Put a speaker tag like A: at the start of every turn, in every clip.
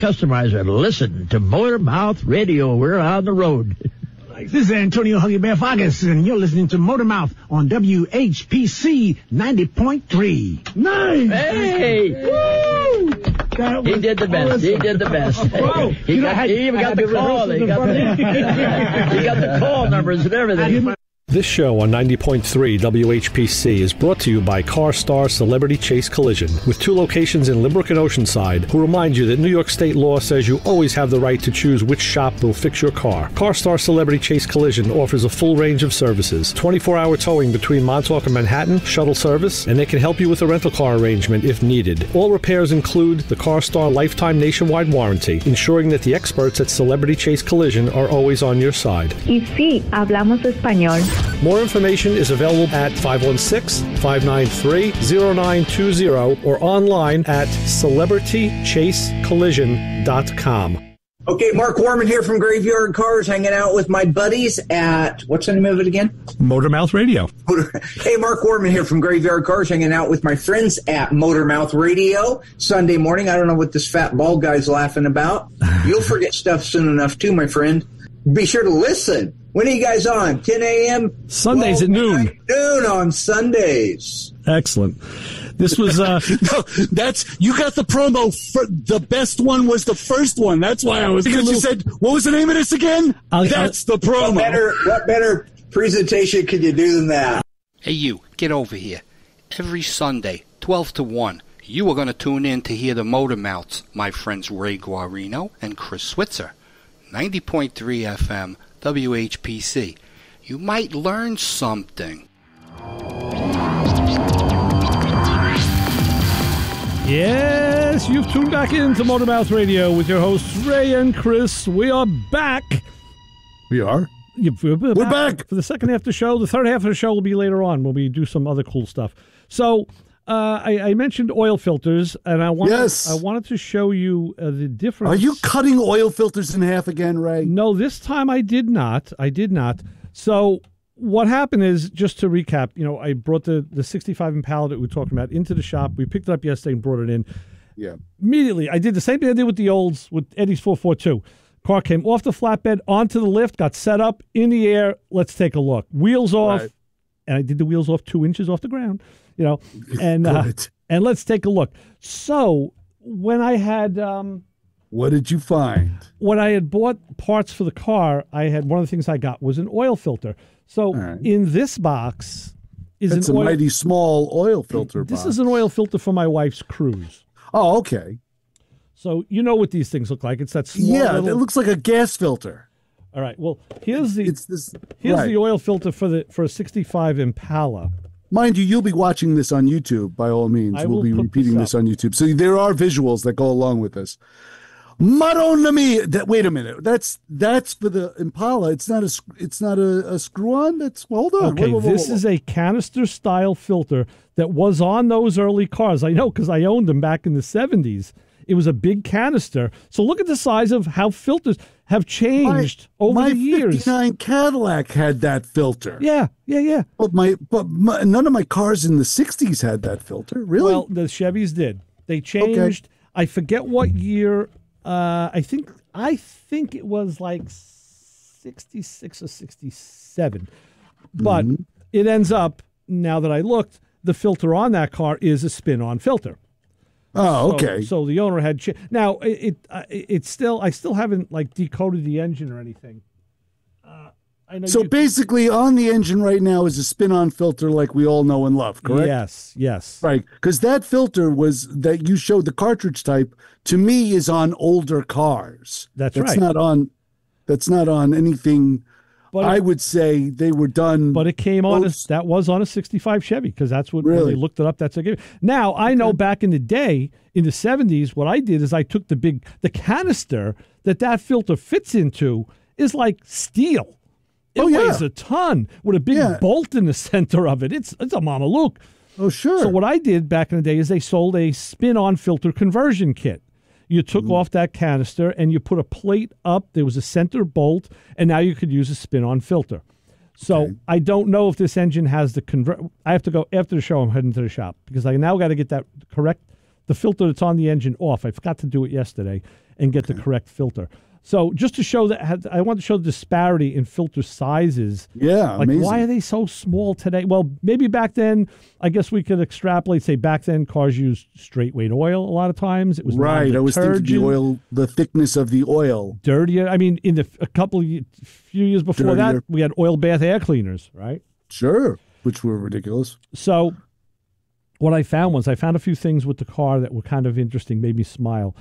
A: Customizer, listen to Motor Mouth Radio. We're on the road.
B: This is Antonio Huggy Bear Vargas, and you're listening to Motor Mouth on WHPC 90.3. Nice!
A: Hey! Woo! He did the best. He did the best. He even got the call. He got the call numbers and everything.
C: This show on 90.3 WHPC is brought to you by CarStar Celebrity Chase Collision, with 2 locations in Limerick and Oceanside, who remind you that New York state law says you always have the right to choose which shop will fix your car. CarStar Celebrity Chase Collision offers a full range of services, 24-hour towing between Montauk and Manhattan, shuttle service, and they can help you with a rental car arrangement if needed. All repairs include the CarStar lifetime nationwide warranty, ensuring that the experts at Celebrity Chase Collision are always on your side.
D: Y sí, hablamos español.
C: More information is available at 516-593-0920 or online at celebritychasecollision.com.
E: Okay, Mark Warman here from Graveyard Cars, hanging out with my buddies at, what's the name of it again?
F: Motormouth Radio.
E: Hey, Mark Warman here from Graveyard Cars, hanging out with my friends at Motormouth Radio. Sunday morning, I don't know what this fat bald guy's laughing about. You'll forget stuff soon enough, too, my friend. Be sure to listen. When are you guys on? 10 a.m.?
F: Sundays at noon.
E: Noon on Sundays.
F: Excellent. This was
G: no, you got the promo. The best one was the first one. That's why I was. Because you said, what was the name of this again? That's the promo.
E: What better presentation could you do than that?
H: Hey, you, get over here. Every Sunday, 12 to 1, you are going to tune in to hear the Motor Mouths, my friends Ray Guarino and Chris Switzer. 90.3 FM, WHPC. You might learn something.
F: Yes, you've tuned back into Motormouth Radio with your hosts Ray and Chris. We are back.
G: We are?
F: We're
G: back.
F: For the second half of the show. The third half of the show will be later on when we do some other cool stuff. So, I mentioned oil filters, and I wanted to show you the difference.
G: Are you cutting oil filters in half again, Ray?
F: No, this time I did not. So what happened is, just to recap, I brought the 65 Impala that we were talking about into the shop. We picked it up yesterday and brought it in.
G: Yeah.
F: Immediately, I did the same thing I did with the olds, with Eddie's 442. Car came off the flatbed, onto the lift, got set up, in the air. Let's take a look. Wheels off. Right. And I did the wheels off 2 inches off the ground. And let's take a look. So when I had,
G: what did you find?
F: When I had bought parts for the car, one of the things I got was an oil filter. So in this box
G: is a mighty small oil filter.
F: This is an oil filter for my wife's Cruze.
G: Oh, okay.
F: So you know what these things look like? It's that small.
G: Yeah, it looks like a gas filter.
F: All right. Well, here's the oil filter for a 65 Impala.
G: Mind you, you'll be watching this on YouTube, by all means. We'll be repeating this on YouTube. So there are visuals that go along with this. Madonna mia! Wait a minute. That's for the Impala. It's not a screw-on. Hold on.
F: Okay, this is a canister-style filter that was on those early cars. I know because I owned them back in the 70s. It was a big canister. So look at the size of how filters have changed over the years.
G: My 59 Cadillac had that filter.
F: Yeah.
G: But none of my cars in the 60s had that filter. Really?
F: Well, the Chevys did. They changed. Okay. I forget what year. I think it was like 66 or 67. But it ends up, now that I looked, the filter on that car is a spin-on filter.
G: Oh, okay.
F: So the owner had now it's still, I still haven't decoded the engine or anything. I know.
G: So basically, on the engine right now is a spin-on filter, like we all know and love. Correct?
F: Yes.
G: Right, because that filter that you showed, the cartridge type, to me is on older cars.
F: That's
G: right. That's not on anything. But I would say they were done.
F: But it came on that was on a 65 Chevy, because that's what when they looked it up. That's a given. Now I know back in the day, in the 70s, what I did is I took the canister that filter fits into is like steel. It weighs a ton with a big bolt in the center of it. It's a Mama Luke.
G: Oh, sure.
F: So what I did back in the day is they sold a spin-on filter conversion kit. You took off that canister and you put a plate up. There was a center bolt, and now you could use a spin-on filter. So I don't know if this engine has the I have to go after the show. I'm heading to the shop because I now got to get that the filter that's on the engine off. I forgot to do it yesterday, and get the correct filter. So just to show that, I want to show the disparity in filter sizes.
G: Yeah,
F: like
G: amazing.
F: Why are they so small today? Well, maybe back then, I guess we could extrapolate. Say back then, cars used straight weight oil a lot of times. It was
G: right. I was thinking the oil, the thickness of the oil,
F: dirtier. I mean, in few years before that, we had oil bath air cleaners, right?
G: Sure, which were ridiculous.
F: So what I found a few things with the car that were kind of interesting, made me smile.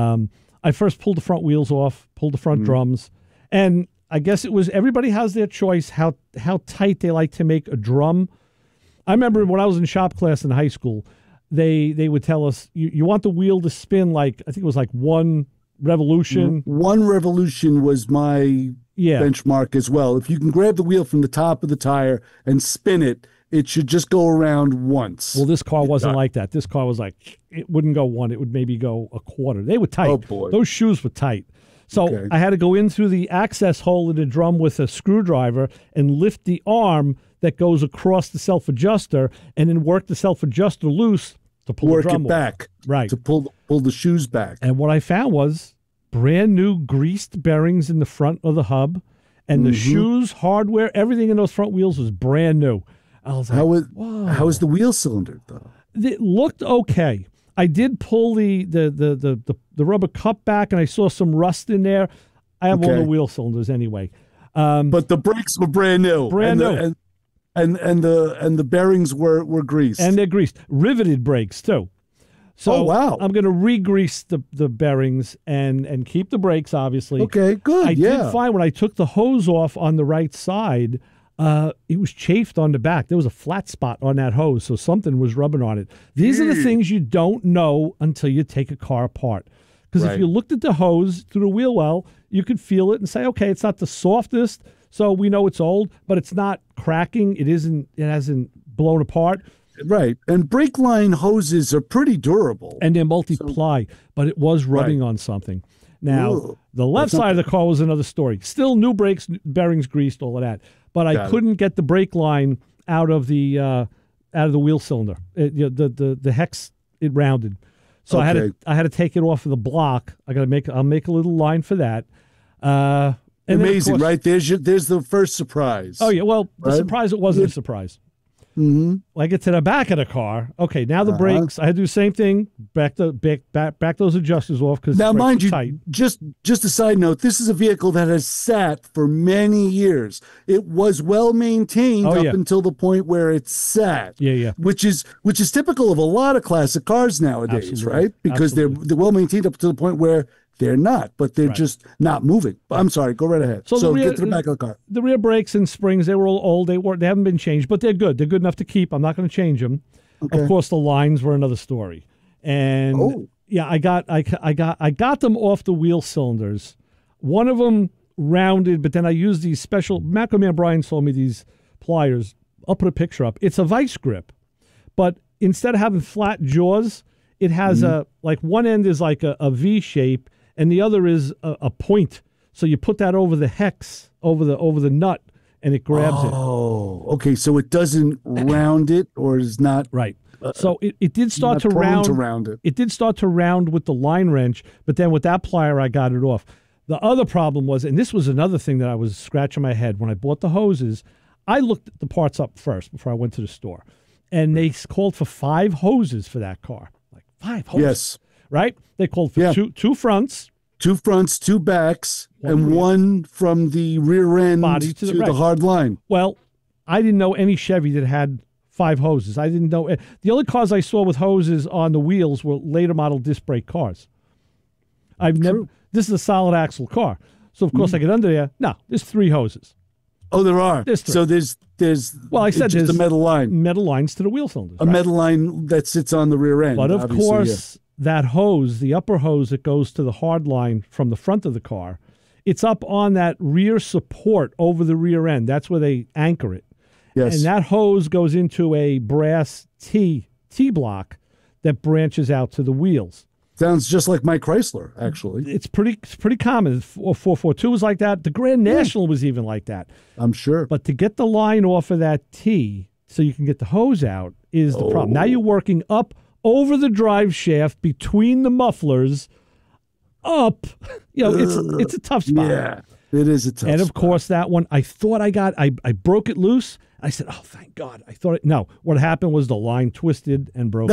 F: I first pulled the front wheels off, pulled the front drums, and I guess it was everybody has their choice how tight they like to make a drum. I remember when I was in shop class in high school, they would tell us you want the wheel to spin like, I think it was like 1 revolution.
G: 1 revolution was my benchmark as well. If you can grab the wheel from the top of the tire and spin it, it should just go around once.
F: Well, this car wasn't like that. This car was like, it wouldn't go 1. It would maybe go a quarter. They were tight.
G: Oh, boy.
F: Those shoes were tight. So I had to go in through the access hole in the drum with a screwdriver and lift the arm that goes across the self-adjuster and then work the self-adjuster loose to pull the drum
G: back.
F: Right.
G: To pull the shoes back.
F: And what I found was brand new greased bearings in the front of the hub, and the shoes, hardware, everything in those front wheels was brand new. I was like,
G: how is the wheel cylinder though?
F: It looked okay. I did pull the rubber cup back, and I saw some rust in there. I have all the wheel cylinders anyway.
G: But the brakes were brand new. And the bearings were greased.
F: And they're greased. Riveted brakes too. So I'm going to re-grease the bearings and keep the brakes, obviously.
G: Okay, good.
F: I did find when I took the hose off on the right side, it was chafed on the back. There was a flat spot on that hose, so something was rubbing on it. These are the things you don't know until you take a car apart. Because if you looked at the hose through the wheel well, you could feel it and say, okay, it's not the softest, so we know it's old, but it's not cracking. It hasn't blown apart.
G: Right. And brake line hoses are pretty durable.
F: And they're multi-ply, but it was rubbing on something. Now, the left side of the car was another story. Still new brakes, bearings greased, all of that. But I couldn't get the brake line out of the wheel cylinder. The hex, it rounded. So I had to take it off of the block. I'll make a little line for that.
G: Amazing, course, right? There's the first surprise.
F: Oh yeah, well, the surprise, it wasn't a surprise.
G: Mm-hmm.
F: When I get to the back of the car, okay, now the brakes, I had to do the same thing, back those adjusters off, because
G: now, mind you,
F: tight.
G: just a side note, this is a vehicle that has sat for many years. It was well maintained up until the point where it sat.
F: Yeah.
G: Which is typical of a lot of classic cars nowadays, right? Because they're well maintained up to the point where they're not, but they're just not moving. I'm sorry, go right ahead. So get to the back of the car.
F: The rear brakes and springs, they were all old. They haven't been changed, but they're good. They're good enough to keep. I'm not going to change them. Okay. Of course, the lines were another story. And I got them off the wheel cylinders. One of them rounded, but then I used these special, Macro Man Brian sold me these pliers. I'll put a picture up. It's a vice grip, but instead of having flat jaws, it has one end is like a V shape, and the other is a point. So you put that over the hex, over the nut, and it grabs it.
G: Oh, okay. So it doesn't round it, or is not
F: right. So it did start to round. It did start to round with the line wrench, but then with that plier, I got it off. The other problem was, and this was another thing that I was scratching my head when I bought the hoses. I looked at the parts up first before I went to the store, and they called for 5 hoses for that car. Like 5 hoses.
G: Yes.
F: Right? They called for two fronts.
G: 2 fronts, 2 backs, and one from the rear end
F: body to
G: the hard line.
F: Well, I didn't know any Chevy that had 5 hoses. I didn't know. The only cars I saw with hoses on the wheels were later model disc brake cars. This is a solid axle car. So, of course, I get under there. No, there's 3 hoses.
G: Oh, there are.
F: There's 3.
G: So there's
F: well, I said there's
G: a metal line.
F: Metal lines to the wheel cylinders.
G: A metal line that sits on the rear end.
F: But, of course, that hose, the upper hose that goes to the hard line from the front of the car, it's up on that rear support over the rear end. That's where they anchor it.
G: Yes.
F: And that hose goes into a brass T-block that branches out to the wheels.
G: Sounds just like my Chrysler, actually.
F: It's pretty common. 442 was like that. The Grand National was even like that.
G: I'm sure.
F: But to get the line off of that T so you can get the hose out is the problem. Now you're working up over the drive shaft between the mufflers up. It's a tough spot.
G: Yeah, it is a tough spot.
F: And of course, that one, I thought I broke it loose. I said, oh, thank God. No, what happened was the line twisted and broke.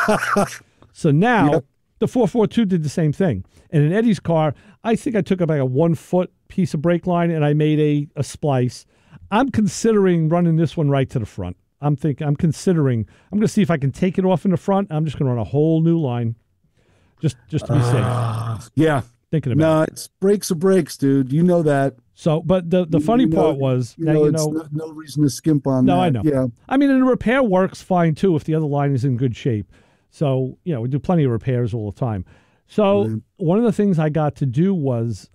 F: So now the 442 did the same thing. And in Eddie's car, I think I took about a 1 foot piece of brake line and I made a splice. I'm considering running this one right to the front. I'm going to see if I can take it off in the front. I'm just going to run a whole new line just to be safe.
G: Yeah.
F: Thinking about it.
G: It's brakes are brakes, dude. You know that.
F: So, but the funny part was,
G: no reason to skimp on that.
F: No, I know.
G: Yeah.
F: I mean, and the repair works fine too if the other line is in good shape. So, we do plenty of repairs all the time. So, one of the things I got to do was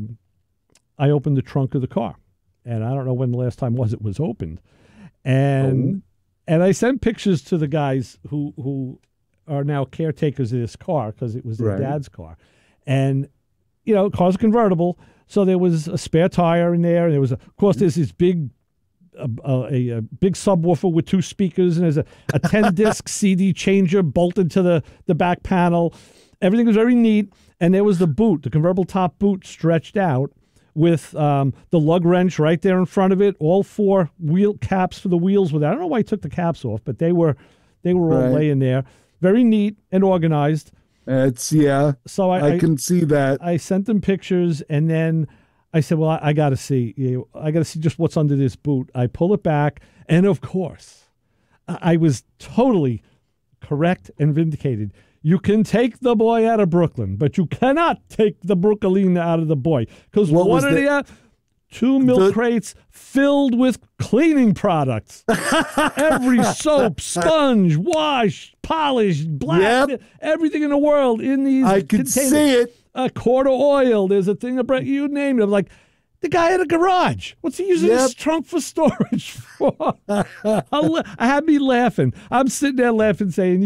F: I opened the trunk of the car. And I don't know when the last time it was opened. And I sent pictures to the guys who are now caretakers of this car because it was their dad's car. And, car's a convertible. So there was a spare tire in there. And there's this big a big subwoofer with 2 speakers. And there's a 10-disc CD changer bolted to the back panel. Everything was very neat. And there was the boot, the convertible top boot stretched out with the lug wrench right there in front of it. All 4 wheel caps for the wheels with that. I don't know why he took the caps off, but they were all laying there. Very neat and organized.
G: So I can see that.
F: I sent them pictures, and then I said, well, I got to see. I got to see just what's under this boot. I pull it back, and of course, I was totally correct and vindicated. You can take the boy out of Brooklyn, but you cannot take the Brooklyn out of the boy. Because what are they at? 2 milk crates filled with cleaning products. Every soap, sponge, wash, polish, black, everything in the world in these
G: I could see it.
F: A quart of oil. There's a thing of bread. You name it. I'm like, the guy had a garage. What's he using his trunk for storage for? I had me laughing. I'm sitting there laughing, saying,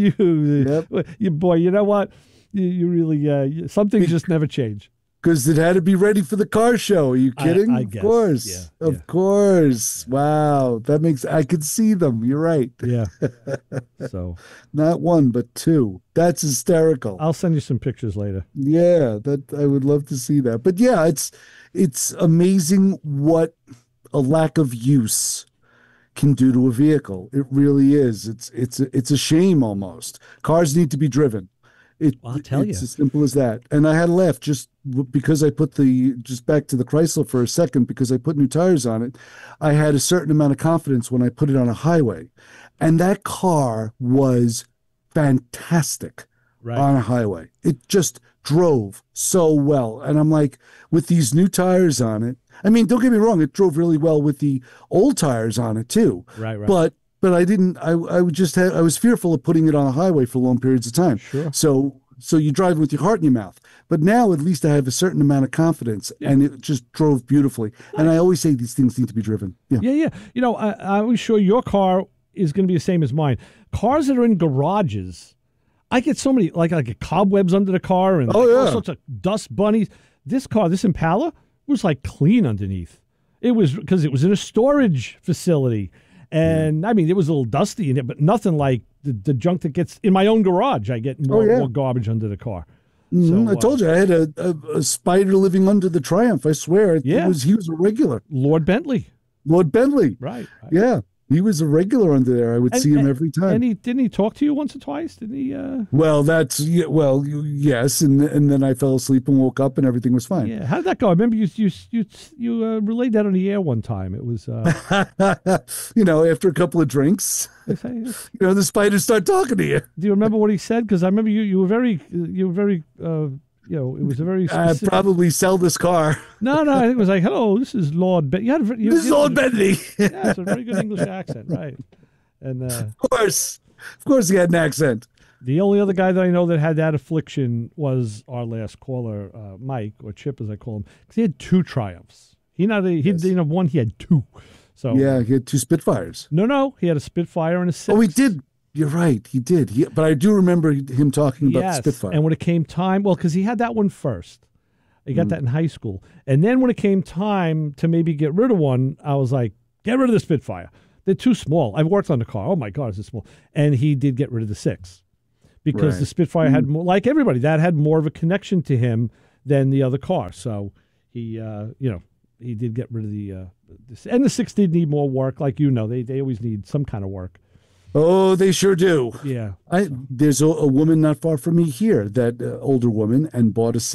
F: you boy, you know what? You really, some things just never change.
G: Because it had to be ready for the car show. Are you kidding?
F: I guess.
G: Of course. Of course. Wow. I could see them. You're right.
F: Yeah. So.
G: Not 1, but 2. That's hysterical.
F: I'll send you some pictures later.
G: Yeah, I would love to see that. But yeah, it's amazing what a lack of use can do to a vehicle. It really is. It's a shame almost. Cars need to be driven.
F: I'll tell you.
G: It's as simple as that. And I had a laugh just because I put just back to the Chrysler for a second, because I put new tires on it. I had a certain amount of confidence when I put it on a highway. And that car was fantastic on a highway. It just drove so well. And I'm like, with these new tires on it, I mean, don't get me wrong, it drove really well with the old tires on it too.
F: Right.
G: But I didn't. I was fearful of putting it on a highway for long periods of time.
F: Sure.
G: So you drive with your heart in your mouth. But now at least I have a certain amount of confidence, and it just drove beautifully. And I always say these things need to be driven.
F: Yeah. I was sure your car is going to be the same as mine. Cars that are in garages, I get so many like cobwebs under the car and all sorts of dust bunnies. This car, this Impala, was like clean underneath. It was because it was in a storage facility. And I mean, it was a little dusty in it, but nothing like the junk that gets in my own garage. I get more garbage under the car.
G: Mm-hmm. So, I told you I had a spider living under the Triumph. I swear, he was a regular.
F: Lord Bentley.
G: Right. Yeah. He was a regular under there. I would see him every time.
F: And didn't he talk to you once or twice? Didn't he?
G: Well, yes. And then I fell asleep and woke up and everything was fine.
F: Yeah. How did that go? I remember you relayed that on the air one time. It was,
G: after a couple of drinks, the spiders start talking to you.
F: Do you remember what he said? Because I remember you were very, it was a very specific...
G: probably sell this car.
F: No, I think it was like, hello, this is Lord Bentley.
G: This is Lord Bentley.
F: Yeah, it's a very good English accent, right? And
G: Of course he had an accent.
F: The only other guy that I know that had that affliction was our last caller, Mike, or Chip as I call him, because he had 2 Triumphs. He didn't have one, he had 2. So
G: yeah, he had 2 Spitfires.
F: No, he had a Spitfire and a 6.
G: Oh, he did. You're right. He did. But I do remember him talking about the Spitfire.
F: And when it came time, because he had that one first. He got that in high school. And then when it came time to maybe get rid of one, I was like, get rid of the Spitfire. They're too small. I've worked on the car. Oh, my God, is it small? And he did get rid of the 6. Because the Spitfire had more, like everybody, that had more of a connection to him than the other car. So he, he did get rid of the and the 6 did need more work. Like, they always need some kind of work.
G: Oh, they sure do.
F: Yeah.
G: There's a woman not far from me here, that older woman, and bought a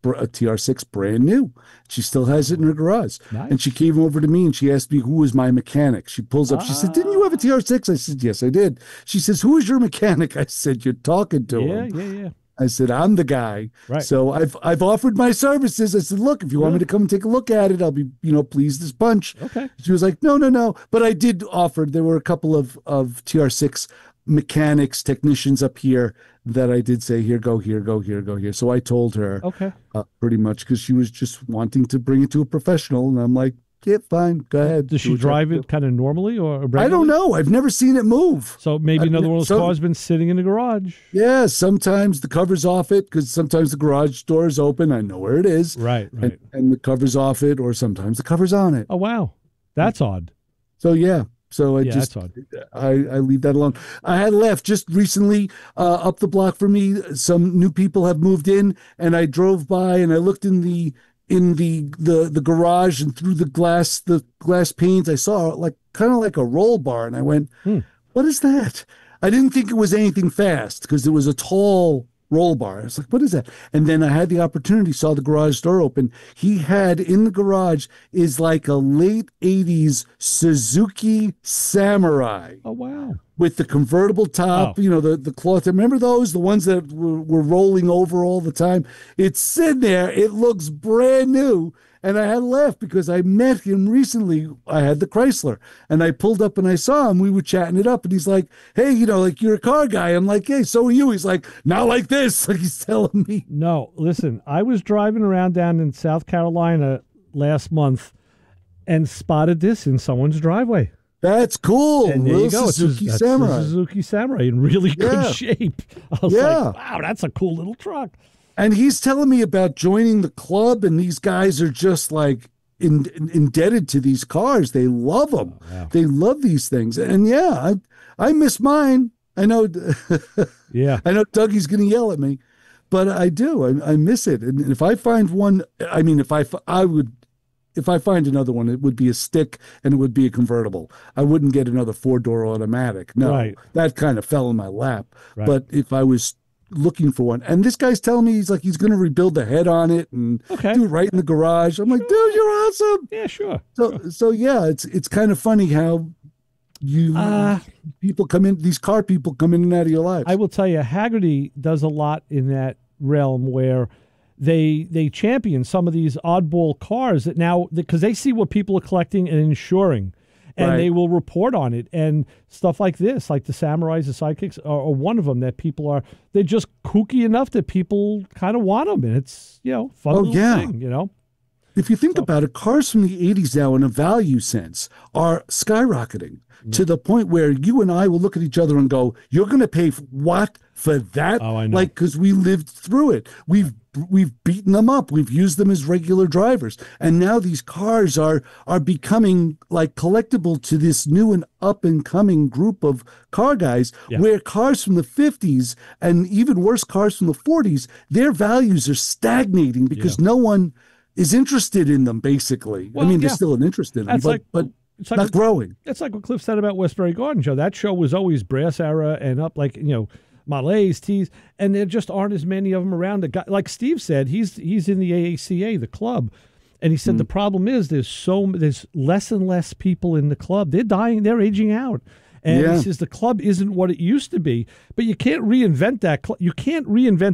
G: TR6 brand new. She still has it in her garage.
F: Nice.
G: And she came over to me and she asked me who was my mechanic. She pulls up. She said, "Didn't you have a TR6?" I said, "Yes, I did." She says, "Who is your mechanic?" I said, "You're talking to him."
F: Yeah.
G: I said, "I'm the guy."
F: Right.
G: So I've offered my services. I said, "Look, if you want me to come and take a look at it, I'll be, pleased as punch."
F: Okay.
G: She was like, No. But I did offer. There were a couple of TR6 mechanics, technicians up here that I did say, "Here, go here, go here, go here." So I told her,
F: okay,
G: pretty much, because she was just wanting to bring it to a professional, and I'm like, "Yeah, fine, go ahead."
F: Does she drive it kind of normally or regularly?
G: I don't know. I've never seen it move.
F: So maybe another one of those cars been sitting in the garage.
G: Yeah, sometimes the cover's off it, because sometimes the garage door is open. I know where it is.
F: Right.
G: And the cover's off it, or sometimes the cover's on it.
F: Oh, wow. That's odd.
G: So, yeah. So
F: that's odd.
G: I leave that alone. I had left just recently up the block from me. Some new people have moved in, and I drove by and I looked in the garage, and through the glass panes, I saw kind of like a roll bar, and I went, "What is that?" I didn't think it was anything fast because it was a tall roll bar. I was like, "What is that?" And then I had the opportunity, saw the garage door open. He had in the garage is like a late 80s Suzuki Samurai.
F: Oh, wow.
G: With the convertible top, the cloth. Remember those? The ones that were rolling over all the time? It's sitting there. It looks brand new. And I had left because I met him recently. I had the Chrysler, and I pulled up and I saw him. We were chatting it up, and he's like, "Hey, you're a car guy." I'm like, "Hey, so are you?" He's like, "Not like this." Like, he's telling me.
F: No, listen, I was driving around down in South Carolina last month and spotted this in someone's driveway.
G: That's cool.
F: And there you go.
G: Suzuki
F: That's
G: Samurai.
F: The Suzuki Samurai in really good shape. I was like, wow, that's a cool little truck.
G: And he's telling me about joining the club, and these guys are just like indebted to these cars. They love them. Oh, wow. They love these things. And I miss mine. I know.
F: Yeah.
G: I know Dougie's going to yell at me, but I do. I miss it. And if I find one, if I find another one, it would be a stick and it would be a convertible. I wouldn't get another 4-door automatic. No, that kind of fell in my lap. Right. But if I was looking for one, and this guy's telling me he's going to rebuild the head on it and do it right in the garage. I'm like, dude, you're awesome.
F: Yeah, sure.
G: So yeah, it's kind of funny how people come in, these car people come in and out of your lives.
F: I will tell you, Hagerty does a lot in that realm where they champion some of these oddball cars that now, because they see what people are collecting and insuring. And they will report on it, and stuff like this, like the Samurais, the Sidekicks, are one of them that they're just kooky enough that people kind of want them, and it's, fun little thing,
G: If you think about it, cars from the 80s now, in a value sense, are skyrocketing to the point where you and I will look at each other and go, "You're going to pay what for that?"
F: Oh, I know.
G: Like, because we lived through it. We've beaten them up. We've used them as regular drivers. And now these cars are becoming like collectible to this new and up and coming group of car guys, where cars from the 50s and even worse, cars from the 40s, their values are stagnating because no one is interested in them, basically.
F: Well,
G: there's still an interest in them, but it's not growing.
F: It's like what Cliff said about Westbury Garden Show. That show was always brass era and up, Model A's, T's, and there just aren't as many of them around. The guy, like Steve said, he's in the AACA, the club, and he said the problem is there's less and less people in the club. They're dying, they're aging out, and he says the club isn't what it used to be. But you can't reinvent that. You can't reinvent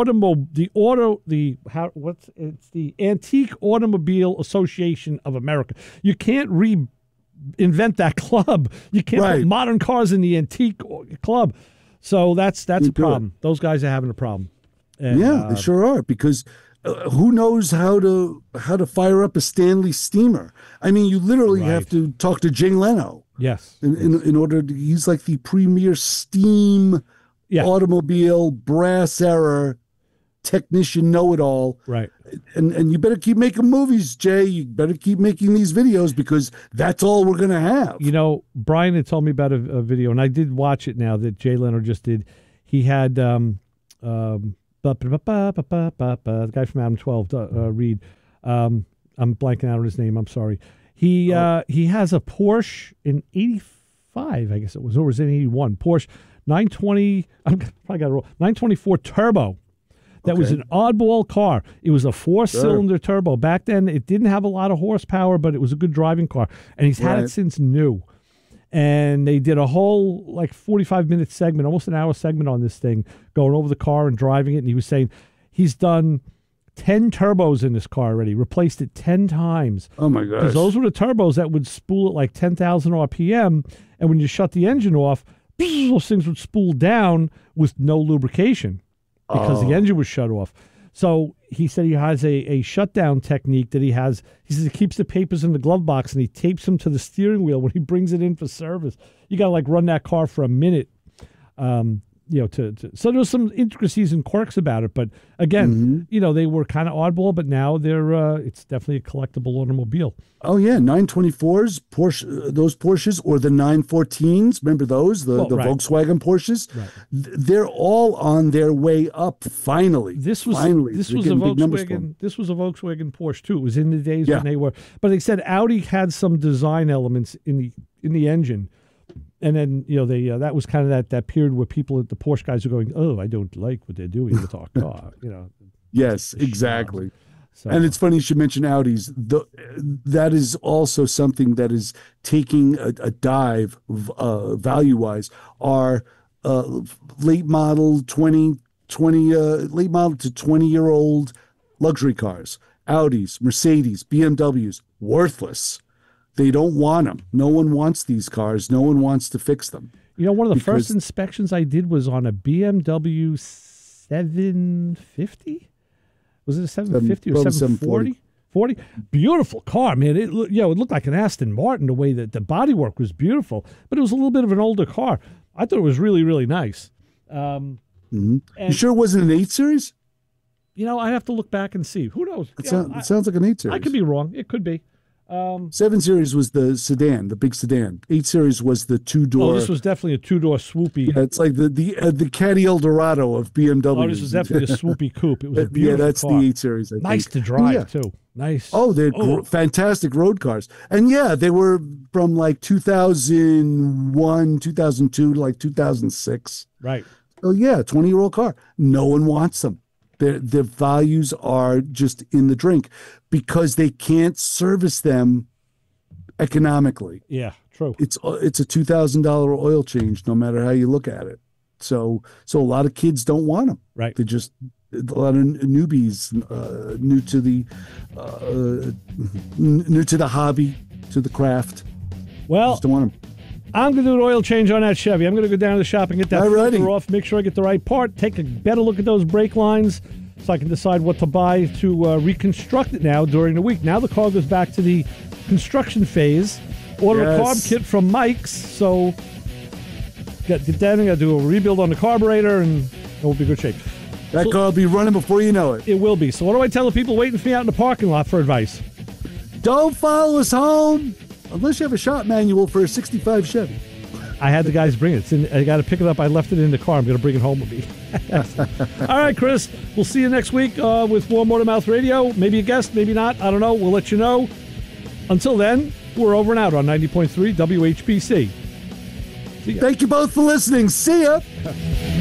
F: it's the Antique Automobile Association of America. You can't reinvent that club. You can't put modern cars in the antique club. So that's a problem. Those guys are having a problem. And,
G: they sure are, because who knows how to fire up a Stanley steamer? You literally have to talk to Jay Leno.
F: Yes.
G: In order to, he's like the premier steam automobile brass era technician know-it-all.
F: Right.
G: And you better keep making movies, Jay. You better keep making these videos, because that's all we're going to have.
F: Brian had told me about a video, and I did watch it now, that Jay Leno just did. He had the guy from Adam 12, Reed. I'm blanking out on his name. I'm sorry. He has a Porsche in 85, I guess it was, or was it in 81? Porsche 920. I probably got it wrong. 924 Turbo. That was an oddball car. It was a 4-cylinder turbo. Back then, it didn't have a lot of horsepower, but it was a good driving car. And he's had it since new. And they did a whole 45-minute segment, almost an hour segment on this thing, going over the car and driving it. And he was saying he's done 10 turbos in this car already, replaced it 10 times.
G: Oh, my gosh.
F: Because those were the turbos that would spool at 10,000 RPM. And when you shut the engine off, those things would spool down with no lubrication because the engine was shut off. So he said he has a shutdown technique that he has. He says he keeps the papers in the glove box and he tapes them to the steering wheel when he brings it in for service. You got to run that car for a minute, so there's some intricacies and quirks about it. But again, they were kind of oddball, but now they're it's definitely a collectible automobile.
G: Oh yeah, 924s, Porsche, those Porsches, or the 914s. Remember those, the Volkswagen Porsches? Right. They're all on their way up. Finally,
F: this was a Volkswagen. This was a Volkswagen Porsche too. It was in the days when they were. But they said Audi had some design elements in the engine. And then, that was kind of that period where people at the Porsche guys are going, oh, I don't like what they're doing with our car,
G: Yes, exactly. So. And it's funny you should mention Audis. That is also something that is taking a dive value-wise. Are late model to 20-year-old luxury cars, Audis, Mercedes, BMWs, worthless. They don't want them. No one wants these cars. No one wants to fix them.
F: One of the first inspections I did was on a BMW 750. Was it a 750 or 740? 40? Beautiful car, man. It looked like an Aston Martin the way that the bodywork was beautiful, but it was a little bit of an older car. I thought it was really, really nice.
G: You sure it wasn't an 8 Series?
F: I have to look back and see. Who knows?
G: It sounds like an 8 Series.
F: I could be wrong. It could be.
G: 7 Series was the sedan, the big sedan. 8 Series was the 2-door.
F: Oh, this was definitely a 2-door swoopy.
G: Yeah, it's like the Caddy Eldorado of BMW.
F: Oh, this was definitely a swoopy coupe. It was a beautiful
G: that's
F: car.
G: The 8 Series. I
F: nice
G: think.
F: to drive too. Nice.
G: Oh, they're fantastic road cars. And they were from 2001, 2002 to 2006.
F: Right.
G: Oh yeah, 20-year-old car. No one wants them. Their values are just in the drink because they can't service them economically.
F: Yeah, true.
G: It's a $2,000 oil change, no matter how you look at it. So a lot of kids don't want them.
F: Right.
G: They just a lot of newbies, new to the hobby, to the craft.
F: Well,
G: just don't want them.
F: I'm going to do an oil change on that Chevy. I'm going to go down to the shop and get that filter off, make sure I get the right part, take a better look at those brake lines so I can decide what to buy to reconstruct it now during the week. Now the car goes back to the construction phase. Order a carb kit from Mike's. So get that. I got to do a rebuild on the carburetor and it will be in good shape.
G: That car will be running before you know it.
F: It will be. So what do I tell the people waiting for me out in the parking lot for advice?
G: Don't follow us home. Unless you have a shop manual for a 65 Chevy.
F: I had the guys bring it. I got to pick it up. I left it in the car. I'm going to bring it home with me. All right, Chris. We'll see you next week with more Motor Mouth Radio. Maybe a guest, maybe not. I don't know. We'll let you know. Until then, we're over and out on 90.3 WHPC.
G: Thank you both for listening. See ya.